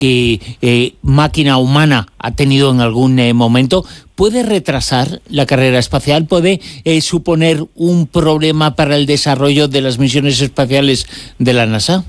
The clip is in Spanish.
que máquina humana ha tenido en algún momento, ¿puede retrasar la carrera espacial? ¿Puede suponer un problema para el desarrollo de las misiones espaciales de la NASA?